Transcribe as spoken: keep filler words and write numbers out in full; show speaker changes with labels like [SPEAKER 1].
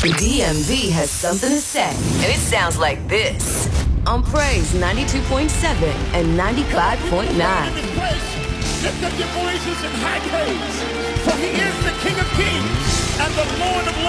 [SPEAKER 1] D M V has something to say, and it sounds like this on Praise ninety-two point seven and ninety-five point nine.
[SPEAKER 2] Lift up your voices and high praise, for he is the King of Kings and the Lord of